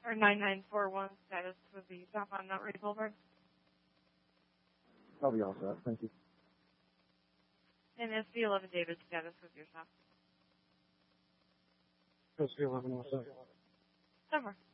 Or 9941 status with the stop on Mount Reed Boulevard. I'll be all set. Thank you. And SB11 David status with your stop. SB11 all set. Over.